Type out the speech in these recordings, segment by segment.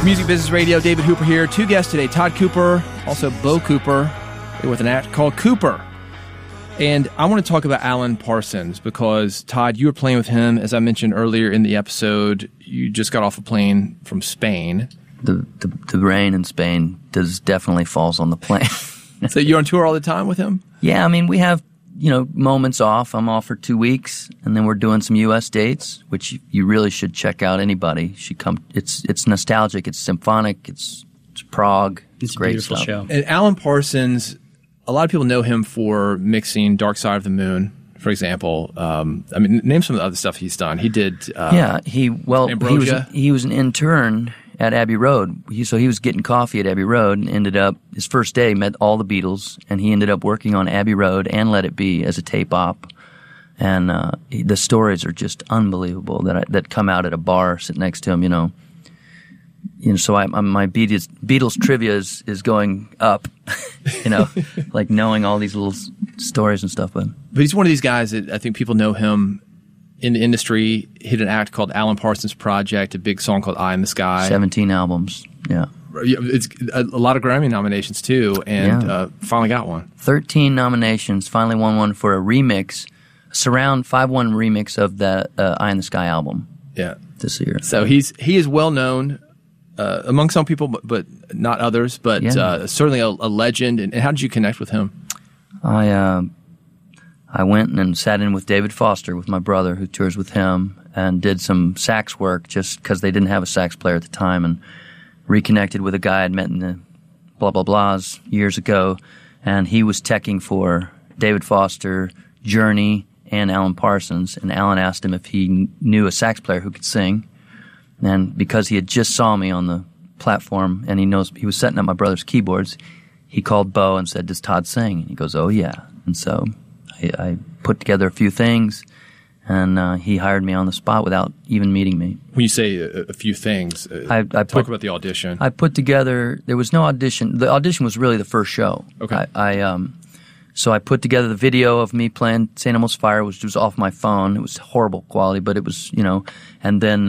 Music Business Radio. David Hooper here. Two guests today, Todd Cooper, also Bo Cooper, with an act called Cooper. And I want to talk about Alan Parsons because, Todd, you were playing with him, as I mentioned earlier in the episode. You just got off a plane from Spain. The rain in Spain definitely falls on the plane. So you're on tour all the time with him? Yeah, I mean, we have, moments off. I'm off for 2 weeks, and then we're doing some U.S. dates, which you really should check out. Anybody should come. It's nostalgic. It's symphonic. It's Prague. It's great beautiful stuff. Show. And Alan Parsons, a lot of people know him for mixing Dark Side of the Moon, for example. Name some of the other stuff he's done. He did. Ambrosia. He was an intern at Abbey Road. So he was getting coffee at Abbey Road and ended up, his first day, met all the Beatles, and he ended up working on Abbey Road and Let It Be as a tape op. And the stories are just unbelievable that come out at a bar sitting next to him, So my Beatles trivia is going up, like knowing all these little stories and stuff. But he's one of these guys that I think people know him in the industry. He had an act called Alan Parsons Project, a big song called Eye in the Sky. 17 albums, yeah. It's a lot of Grammy nominations, too, and finally got one. 13 nominations, finally won one for a remix, surround 5-1 remix of the Eye in the Sky album. Yeah. This year. So he is well known among some people, but not others, but certainly a legend. And how did you connect with him? I went and sat in with David Foster, with my brother, who tours with him, and did some sax work just because they didn't have a sax player at the time, and reconnected with a guy I'd met in the blah, blah, blahs years ago, and he was teching for David Foster, Journey, and Alan Parsons, and Alan asked him if he knew a sax player who could sing, and because he had just saw me on the platform, and he was setting up my brother's keyboards, he called Bo and said, "Does Todd sing?" And he goes, "Oh, yeah." And so I put together a few things, and he hired me on the spot without even meeting me. When you say a few things, talk about the audition. I put together, there was no audition. The audition was really the first show. Okay. So I put together the video of me playing St. Elmo's Fire, which was off my phone. It was horrible quality, but it was, and then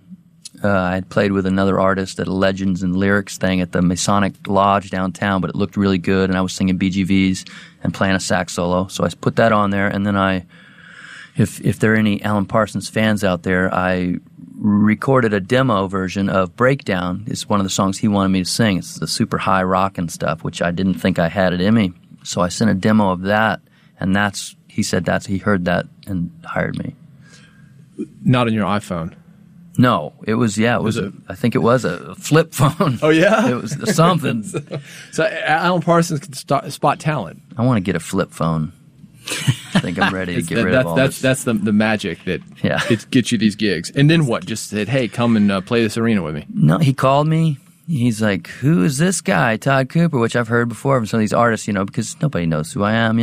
I had played with another artist at a Legends and Lyrics thing at the Masonic Lodge downtown, but it looked really good, and I was singing BGVs and playing a sax solo. So I put that on there, and then if there are any Alan Parsons fans out there, I recorded a demo version of Breakdown. It's one of the songs he wanted me to sing. It's the super high rock and stuff, which I didn't think I had it in me. So I sent a demo of that, and he heard that and hired me. Not on your iPhone. No, I think it was a flip phone. Oh, yeah? It was something. So Alan Parsons can spot talent. I want to get a flip phone. I think I'm ready to get rid of all this. That's the magic that gets you these gigs. And then what? Just said, "Hey, come and play this arena with me." No, he called me. He's like, "Who is this guy, Todd Cooper?" Which I've heard before from some of these artists, because nobody knows who I am,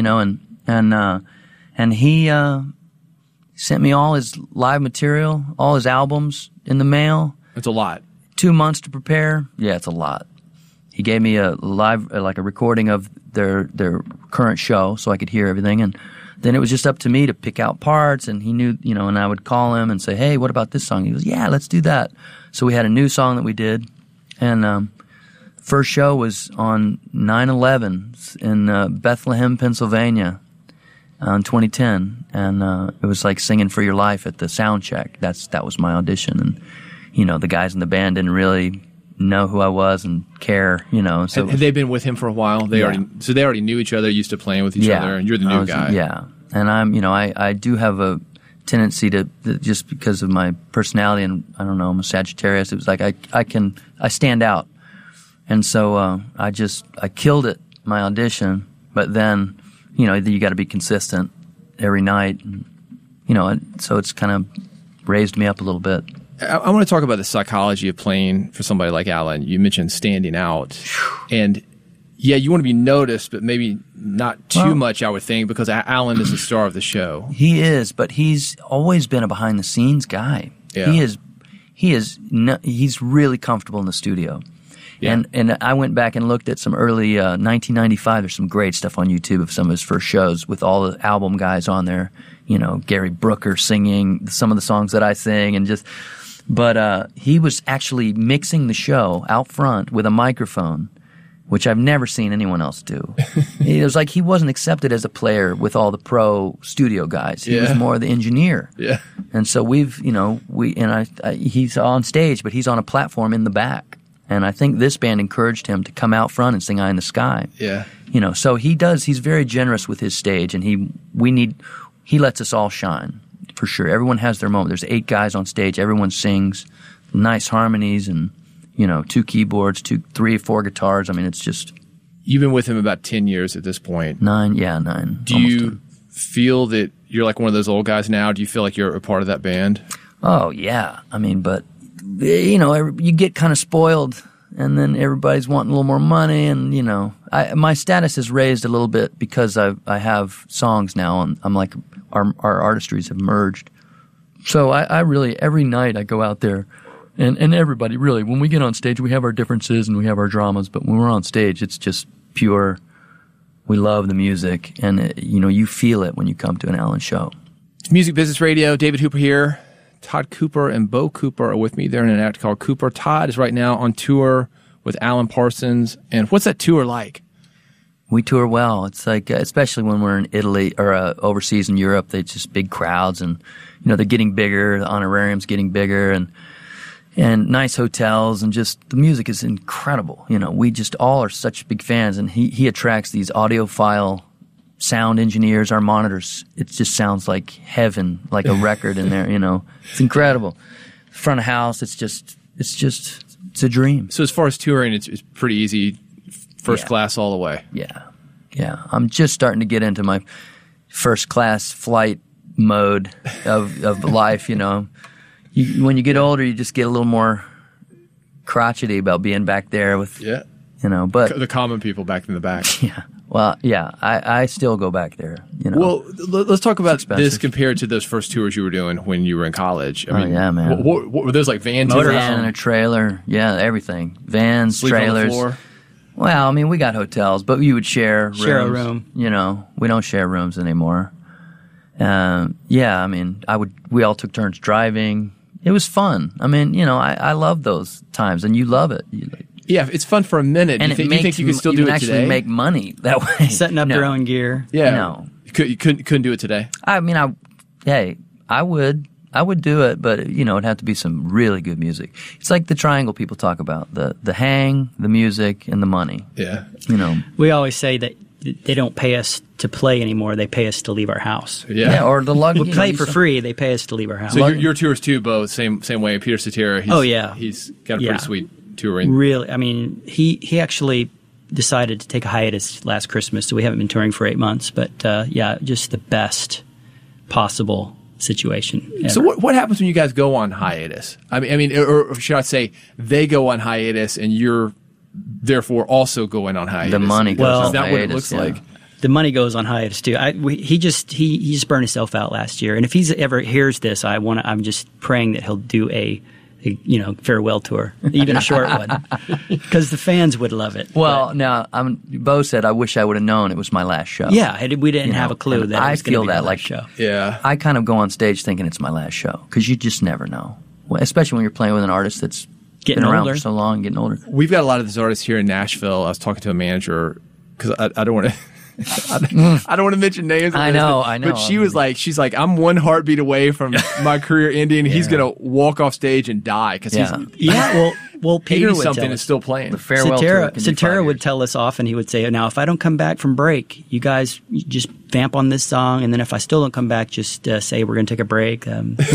and he sent me all his live material, all his albums in the mail. It's a lot. 2 months to prepare. Yeah, it's a lot. He gave me a live, like a recording of their current show so I could hear everything. And then it was just up to me to pick out parts. And he knew, and I would call him and say, "Hey, what about this song?" He goes, "Yeah, let's do that." So we had a new song that we did. And first show was on 9/11 in Bethlehem, Pennsylvania. In 2010, and it was like Singing for Your Life at the sound check. That was my audition, and the guys in the band didn't really know who I was and care, So had they been with him for a while? They already knew each other, used to playing with each other, and you're the new guy. Yeah, and I do have a tendency to, just because of my personality, and I don't know, I'm a Sagittarius. It was like I stand out, and so I killed it, my audition, but then. You got to be consistent every night, so it's kind of raised me up a little bit. I want to talk about the psychology of playing for somebody like Alan. You mentioned standing out, and you want to be noticed, but maybe not too much, I would think, because Alan is the star of the show. He is, but he's always been a behind-the-scenes guy. Yeah. He's really comfortable in the studio. Yeah. And I went back and looked at some early 1995. There's some great stuff on YouTube of some of his first shows with all the album guys on there. Gary Brooker singing some of the songs that I sing, and But he was actually mixing the show out front with a microphone, which I've never seen anyone else do. It was like he wasn't accepted as a player with all the pro studio guys. He was more the engineer. Yeah. And so he's on stage, but he's on a platform in the back. And I think this band encouraged him to come out front and sing Eye in the Sky. Yeah. So he's very generous with his stage, and he lets us all shine, for sure. Everyone has their moment. There's 8 guys on stage. Everyone sings nice harmonies and, 2 keyboards, 3 or 4 guitars. I mean, it's just... You've been with him about 10 years at this point. 9, yeah, 9. Do you feel that you're like one of those old guys now? Do you feel like you're a part of that band? Oh, yeah. I mean, but, you get kind of spoiled, and then everybody's wanting a little more money, and, my status is raised a little bit because I have songs now, and I'm like, our artistries have merged. So I really, every night I go out there, and everybody, really, when we get on stage, we have our differences and we have our dramas, but when we're on stage, it's just pure, we love the music, and, you feel it when you come to an Alan show. It's Music Business Radio. David Hooper here. Todd Cooper and Bo Cooper are with me. They're in an act called Cooper. Todd is right now on tour with Alan Parsons. And what's that tour like? We tour well. It's like, especially when we're in Italy or overseas in Europe, they just big crowds, and they're getting bigger. The honorarium's getting bigger, and nice hotels, and just the music is incredible. We just all are such big fans, and he attracts these audiophile sound engineers, our monitors. It just sounds like heaven, like a record in there. It's incredible. Front of house, it's a dream. So as far as touring, it's pretty easy, first class all the way. Yeah. I'm just starting to get into my first class flight mode of life. When you get older, you just get a little more crotchety about being back there with but the common people back in the back. Yeah. Well, yeah, I still go back there. Well, let's talk about this compared to those first tours you were doing when you were in college. I mean, yeah, man. What were those, like van tours? Van and a trailer. Yeah, everything. Vans, Sleep trailers. on the floor? Well, I mean, we got hotels, but you would share rooms. Share a room. We don't share rooms anymore. I mean, we all took turns driving. It was fun. I mean, I love those times, and you love it. Yeah, it's fun for a minute. And do you think you could still do it today? Actually make money that way. Setting up your own gear. Yeah. No. You couldn't do it today? I mean, I would do it, but, it'd have to be some really good music. It's like the triangle people talk about, the hang, the music, and the money. Yeah. We always say that they don't pay us to play anymore. They pay us to leave our house. Yeah, or the luggage. We play for free. They pay us to leave our house. So your tours too, Bo, same way. Peter Cetera. He's got a pretty sweet touring. Really, I mean, he actually decided to take a hiatus last Christmas, so we haven't been touring for 8 months. But just the best possible situation ever. So what happens when you guys go on hiatus? I mean, or should I say, they go on hiatus and you're therefore also going on hiatus? The money goes on hiatus. Is that what it looks like? The money goes on hiatus too. He just burned himself out last year, and if he's ever hears this, I'm just praying that he'll do a farewell tour, even a short one, because the fans would love it. Well, now Bo said, "I wish I would have known it was my last show." Yeah, we didn't have a clue that it was going to be that my last show. Yeah, I kind of go on stage thinking it's my last show because you just never know, especially when you're playing with an artist that's getting been around older for so long, and getting older. We've got a lot of these artists here in Nashville. I was talking to a manager because I don't want to. I don't want to mention names. I know. But she's like, I'm one heartbeat away from my career ending. He's gonna walk off stage and die because well, Peter would something tell is us. still playing. The farewell tour can be 5 Cetera would years. tell us often. He would say, "Now, if I don't come back from break, you guys just vamp on this song, and then if I still don't come back, just say we're going to take a break."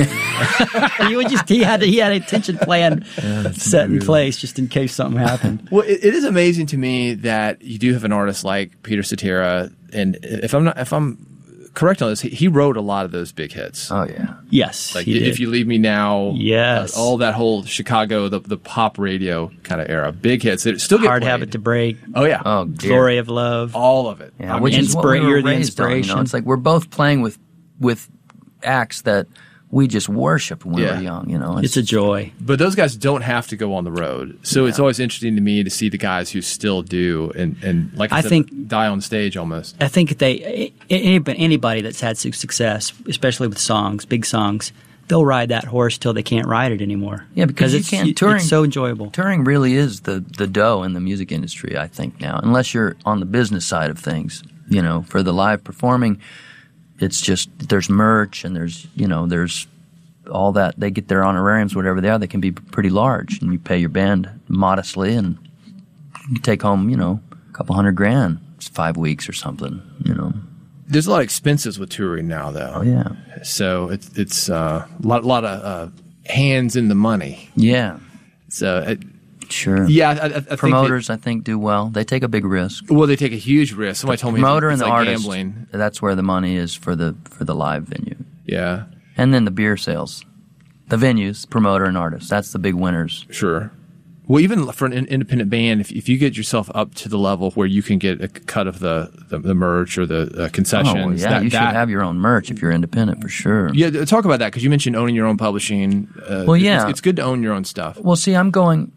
He had a attention plan set in place just in case something happened. Well, it is amazing to me that you do have an artist like Peter Cetera, and if I'm correct on this, he wrote a lot of those big hits. Oh yeah, Yes, Like he did. If You Leave Me Now, Yes. all that whole Chicago, the pop radio kind of era, big hits that still get Hard played. Habit to Break, Oh yeah, oh dear. Glory of Love. all of it. Yeah, I mean, which is what we were you're the raised on. inspiration. It's like we're both playing with acts that we just worshipped when we were young. It's a joy. but those guys don't have to go on the road, so it's always interesting to me to see the guys who still do, and like I said, think- die on stage almost. I think anybody that's had success, especially with songs, big songs, they'll ride that horse till they can't ride it anymore. Yeah, because it's so enjoyable. Touring really is the dough in the music industry, I think, now. Unless you're on the business side of things, for the live performing, it's just there's merch and there's all that. They get their honorariums, whatever they are. They can be pretty large, and you pay your band modestly, and you take home, a couple $100,000. It's 5 weeks or something, There's a lot of expenses with touring now, though. Oh, yeah. So it's a lot of hands in the money. Yeah. So sure. Yeah, I promoters, I think, do well. They take a big risk. Well, they take a huge risk. Somebody told me promoter and it's the like artist. Gambling. That's where the money is for the live venue. Yeah. And then the beer sales, the venues, promoter and artist. That's the big winners. Sure. Well, even for an independent band, if you get yourself up to the level where you can get a cut of the merch or the concessions, you should have your own merch if you're independent, for sure. Yeah, talk about that, because you mentioned owning your own publishing. It's good to own your own stuff. Well, see, I'm going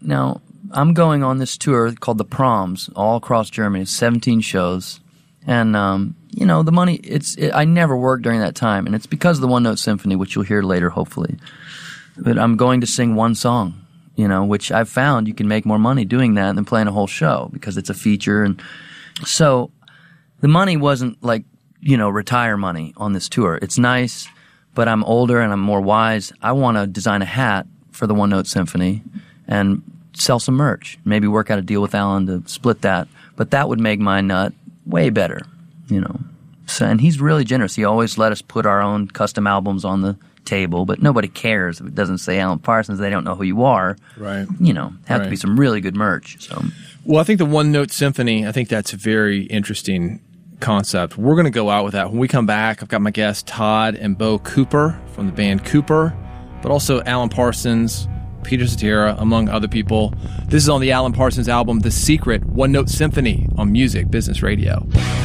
on this tour called The Proms all across Germany. 17 shows, and the money. I never worked during that time, and it's because of the One Note Symphony, which you'll hear later, hopefully. But I'm going to sing one song. Which I've found you can make more money doing that than playing a whole show, because it's a feature. And so the money wasn't like, retire money on this tour. It's nice, but I'm older and I'm more wise. I want to design a hat for the One Note Symphony and sell some merch. Maybe work out a deal with Alan to split that. But that would make my nut way better, So, and he's really generous. He always let us put our own custom albums on the table, but nobody cares if it doesn't say Alan Parsons. They don't know who you are. Right. Have to be some really good merch. So, well, I think the One Note Symphony, I think that's a very interesting concept. We're going to go out with that. When we come back, I've got my guests Todd and Bo Cooper from the band Cooper, but also Alan Parsons, Peter Cetera, among other people. This is on the Alan Parsons album, The Secret, One Note Symphony, on Music Business Radio.